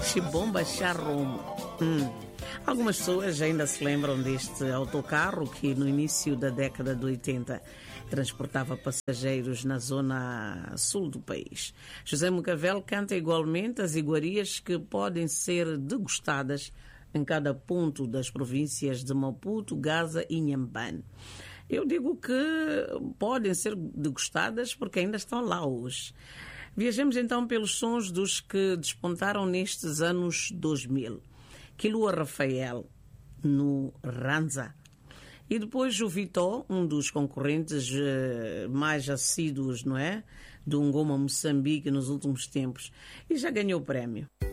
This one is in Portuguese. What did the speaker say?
Chibomba Charromo. Algumas pessoas ainda se lembram deste autocarro que no início da década de 80 transportava passageiros na zona sul do país. José Mucavel canta igualmente as iguarias que podem ser degustadas em cada ponto das províncias de Maputo, Gaza e Inhambane. Eu digo que podem ser degustadas porque ainda estão lá hoje. Viajemos então pelos sons dos que despontaram nestes anos 2000. Quilua Rafael, no Ranza. E depois o Vitó, um dos concorrentes mais assíduos, não é? Do Ngoma Moçambique nos últimos tempos. E já ganhou o prémio.